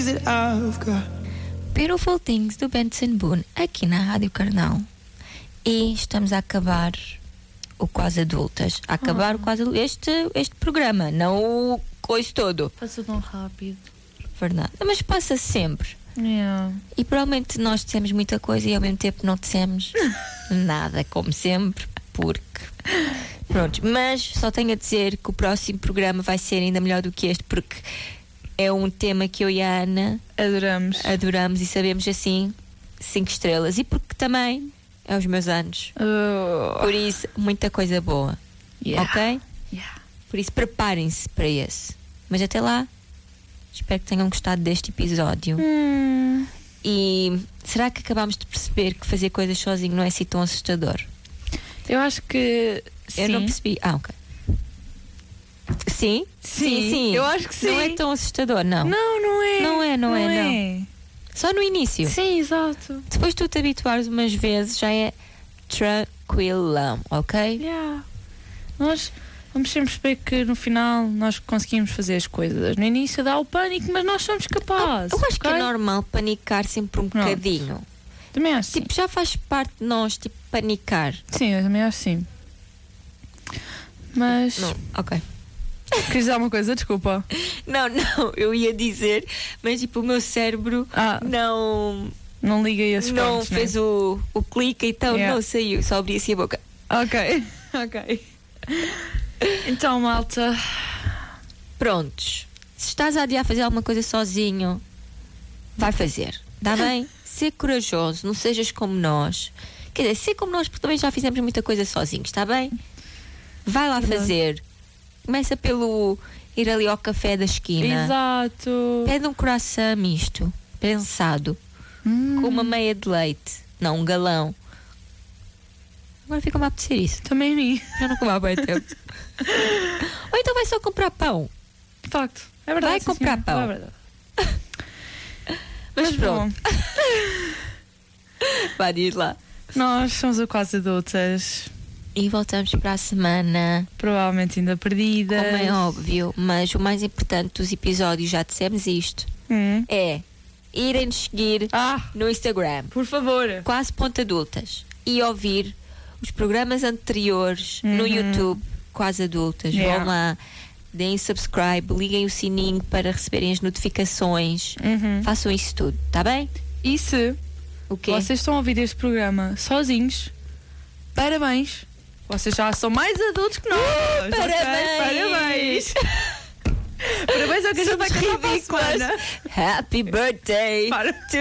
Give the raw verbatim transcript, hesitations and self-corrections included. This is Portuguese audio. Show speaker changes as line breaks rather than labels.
things that I've got.
Beautiful Things do Benson Boone, aqui na Rádio Carnal. E estamos a acabar o Quase Adultas. A acabar
Oh.
o Quase Adultas. Este, este programa, não o coisa todo.
Passou tão rápido.
Verdade. Mas passa sempre.
Yeah.
E provavelmente nós dissemos muita coisa e ao mesmo tempo não dissemos nada, como sempre, porque. Pronto, mas só tenho a dizer que o próximo programa vai ser ainda melhor do que este, porque é um tema que eu e a Ana
Adoramos.
adoramos e sabemos assim, cinco estrelas. E porque também é os meus anos.
Oh.
Por isso, muita coisa boa.
Yeah.
Ok?
Yeah.
Por isso, preparem-se para esse. Mas até lá, espero que tenham gostado deste episódio.
Hum.
E será que acabámos de perceber que fazer coisas sozinho não é assim tão assustador?
Eu acho que
Eu
sim.
não percebi. Ah, ok. Sim?
Sim, eu acho que sim.
Não é tão assustador, não.
Não, não é.
Não é, não é, Só no início.
Sim, exato.
Depois tu te habituares umas vezes, já é tranquilão, ok?
Yeah. Nós vamos sempre perceber que no final nós conseguimos fazer as coisas. No início dá o pânico, mas nós somos capazes.
Eu acho que
ok?
é normal panicar sempre um
Pronto.
bocadinho.
Também acho
Tipo, já faz parte de nós, tipo, panicar.
sim. Sim, eu também acho sim. Mas.
Não, ok.
Queres dizer alguma coisa? Desculpa.
Não, não, eu ia dizer, mas tipo, o meu cérebro
Ah,
não,
não liga esses
não
pontos,
fez
né?
o, o clique, então
Yeah.
não saiu, só abri assim a boca.
Ok, ok. Então, malta.
Prontos. Se estás a adiar fazer alguma coisa sozinho, vai fazer. Dá bem? Ser corajoso, não sejas como nós. Quer dizer, ser como nós, porque também já fizemos muita coisa sozinhos, está bem? Vai lá
Verdade.
fazer. Começa pelo ir ali ao café da esquina.
Exato.
Pede um croissant misto, prensado,
Hum,
com uma meia de leite. Não, um galão. Agora fica-me a apetecer isso.
Também a mim.
Já não como há bem tempo. Ou então vai só comprar pão.
De facto. É verdade.
Vai
sim,
comprar
sim.
pão.
É verdade.
Mas,
Mas
pronto,
bom,
vai diz lá.
nós somos o Quase Adultas.
E voltamos para a semana,
Provavelmente ainda perdidas.
como é óbvio, mas o mais importante dos episódios, já dissemos isto,
Hum.
é irem-nos seguir
Ah,
no Instagram,
por favor.
Quase Ponto Adultas, e ouvir os programas anteriores no
Uhum.
YouTube, Quase Adultas.
Yeah.
Vão lá, deem subscribe, liguem o sininho para receberem as notificações,
Uhum.
façam isso tudo, tá bem?
E se
O quê?
vocês estão a ouvir este programa sozinhos, parabéns. Vocês já são mais adultos que nós. ok?
Parabéns!
Parabéns! Parabéns ao que a gente vai
Somos
cantar para a
ridículas.
semana.
Happy birthday
Para.
to